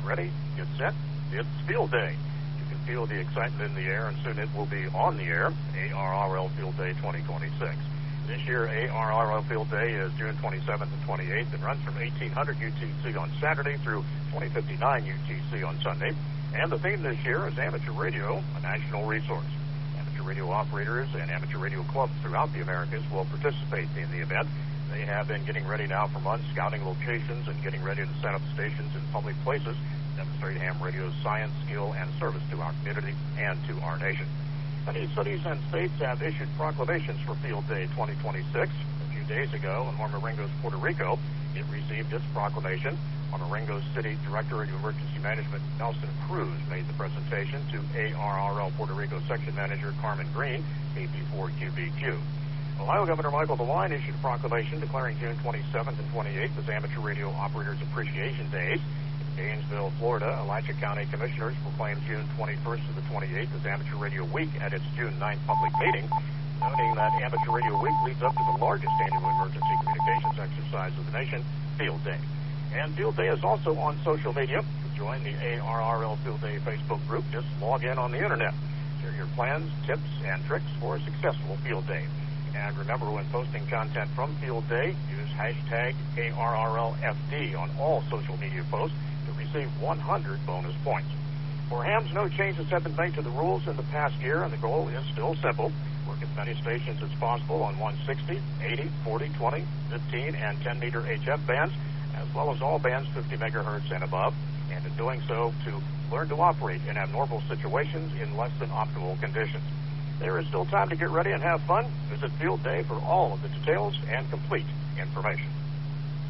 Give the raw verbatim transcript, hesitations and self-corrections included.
ready, get set, it's Field Day. You can feel the excitement in the air, and soon it will be on the air, A R R L Field Day twenty twenty-six. This year, A R R L Field Day is June twenty-seventh and twenty-eighth and runs from eighteen hundred U T C on Saturday through twenty fifty-nine U T C on Sunday. And the theme this year is Amateur Radio, a national resource. Amateur radio operators and amateur radio clubs throughout the Americas will participate in the event. They have been getting ready now for months, scouting locations and getting ready to set up stations in public places, demonstrate ham radio's science, skill, and service to our community and to our nation. Many cities and states have issued proclamations for Field Day twenty twenty-six. A few days ago, in Ormaringos, Puerto Rico, it received its proclamation. Ormaringos City Director of Emergency Management Nelson Cruz made the presentation to A R R L Puerto Rico Section Manager Carmen Green, K P four Q B Q. Ohio Governor Michael DeWine issued a proclamation declaring June twenty-seventh and twenty-eighth as Amateur Radio Operators Appreciation Days. In Gainesville, Florida, Alachua County Commissioners proclaimed June twenty-first to the twenty-eighth as Amateur Radio Week at its June ninth public meeting, noting that Amateur Radio Week leads up to the largest annual emergency communications exercise of the nation, Field Day. And Field Day is also on social media. To join the A R R L Field Day Facebook group, just log in on the internet. Share your plans, tips, and tricks for a successful Field Day. And remember, when posting content from Field Day, use hashtag A R R L F D on all social media posts to receive one hundred bonus points. For hams, no changes have been made to the rules in the past year, and the goal is still simple. Work as many stations as possible on one sixty, eighty, forty, twenty, fifteen, and ten meter H F bands, as well as all bands fifty megahertz and above, and in doing so, to learn to operate in abnormal situations in less than optimal conditions. There is still time to get ready and have fun. Visit Field Day for all of the details and complete information.